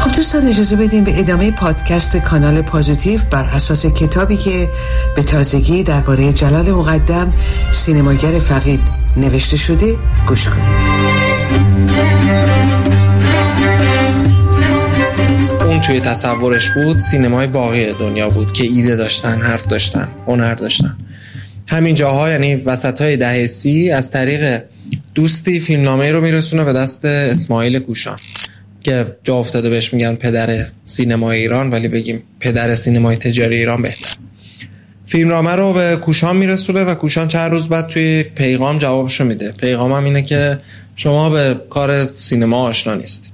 خب دوستان اجازه بدیم به ادامه پادکست کانال پازیتیو بر اساس کتابی که به تازگی درباره جلال مقدم سینماگر فقید نوشته شده گوش کنیم. اون توی تصورش بود سینمای باقی دنیا بود که ایده داشتن، حرف داشتن، هنر داشتن. همین جاها یعنی وسطای دهه 30 از طریق دوستی فیلمنامه رو میرسونه به دست اسماعیل کوشان که جا افتاده بهش میگن پدر سینمای ایران، ولی بگیم پدر سینمای تجاری ایران بهتر. فیلمنامه رو به کوشان میرسونه و کوشان چند روز بعد توی پیغام جوابشو میده. پیغامم اینه که شما به کار سینما آشنا نیستید.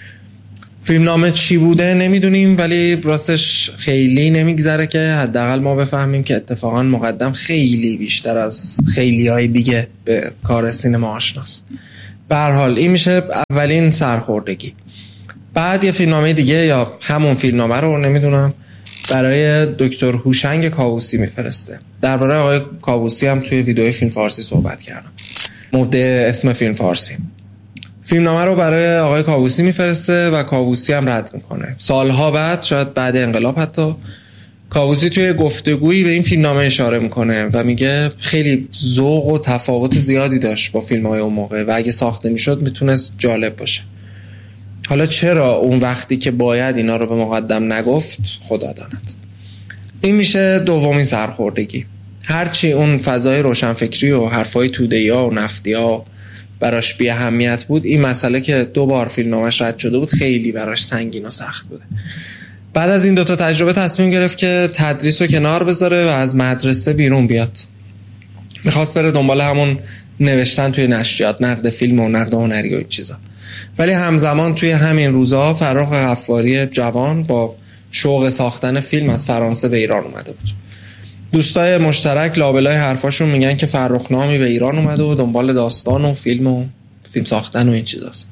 فیلمنامه چی بوده نمیدونیم، ولی راستش خیلی نمیگذره که حداقل ما بفهمیم که اتفاقا مقدم خیلی بیشتر از خیلیای دیگه به کار سینما آشناست. به هر حال این میشه اولین سرخوردگی. بعد یه فیلمنامه دیگه یا همون فیلمنامه رو نمیدونم برای دکتر هوشنگ کاووسی میفرسته. درباره آقای کاووسی هم توی ویدیوی فیلم فارسی صحبت کردم. مبدع اسم فیلم فارسی. فیلمنامه رو برای آقای کاووسی میفرسته و کاووسی هم رد میکنه. سالها بعد، شاید بعد انقلاب حتی، کاووسی توی گفتگویی به این فیلمنامه اشاره میکنه و میگه خیلی ذوق و تفاوت زیادی داشت با فیلم‌های اون موقع و اگه ساخته میشد میتونست جالب باشه. حالا چرا اون وقتی که باید اینا رو به مقدم نگفت خدا داند. این میشه دومین سرخوردگی. هرچی اون فضای روشنفکری و حرفای توده‌ای‌ها و نفتی‌ها براش بی اهمیت بود، این مسئله که 2 بار فیلمنامه‌اش رد شده بود خیلی براش سنگین و سخت بوده. بعد از این 2 تا تجربه تصمیم گرفت که تدریس رو کنار بذاره و از مدرسه بیرون بیاد. میخواست بره دنبال همون نوشتن توی نشریات، نقد فیلم و نقد هنری و این چیزا. ولی همزمان توی همین روزها فرخ غفاری جوان با شوق ساختن فیلم از فرانسه به ایران اومده بود. دوستای مشترک لابلای حرفاشون میگن که فرخ نامی به ایران اومده و دنبال داستان و فیلم ساختن و این چیزاست.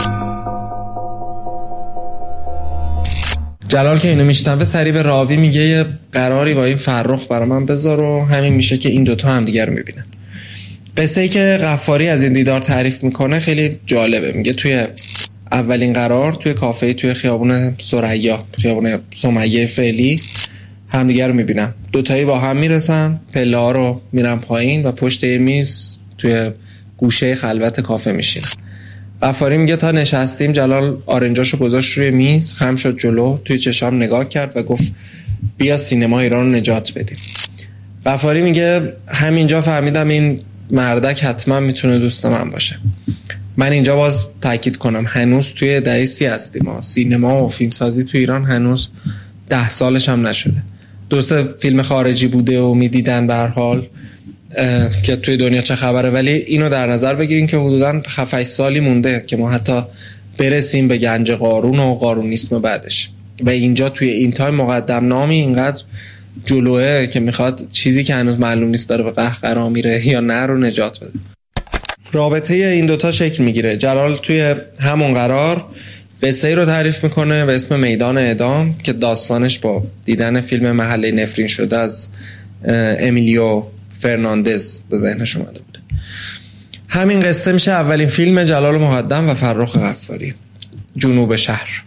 جلال که اینو میشنوه سریع به راوی میگه یه قراری با این فرخ برای من بذار و همین میشه که این دوتا هم دیگر میبینن. قصه ای که غفاری از این دیدار تعریف میکنه خیلی جالبه. میگه توی اولین قرار توی کافه توی خیابون ثریا، خیابون سمیه فعلی، همدیگر رو میبینن. دوتایی با هم میرسن، پله ها رو میرن پایین و پشت میز توی گوشه خلوت کافه میشینن. غفاری میگه تا نشستیم جلال آرنجاشو گذاشت روی میز، خم شد جلو، توی چشام نگاه کرد و گفت بیا سینما ایران رو نجات بدیم. غفاری میگه همینجا فهمیدم این مردک حتما میتونه دوست من باشه. من اینجا باز تاکید کنم هنوز توی دهه 30 هستیم. سینما و فیلمسازی توی ایران هنوز 10 سالش هم نشده. درسته فیلم خارجی بوده و میدیدن به هر حال که توی دنیا چه خبره، ولی اینو در نظر بگیرین که حدوداً 7-8 سالی مونده که ما حتی برسیم به گنج قارون و قارونیسم بعدش. و اینجا توی این تایم مقدم نامی اینقدر جلوه که میخواد چیزی که هنوز معلوم نیست داره به قهقرا میره یا نه رو نجات بده. رابطه این دوتا شکل میگیره. جلال توی همون قرار قصه ای رو تعریف میکنه به اسم میدان اعدام که داستانش با دیدن فیلم محله نفرین شده از امیلیو فرناندز به ذهنش اومده بوده. همین قصه میشه اولین فیلم جلال مقدم و فرخ غفاری، جنوب شهر.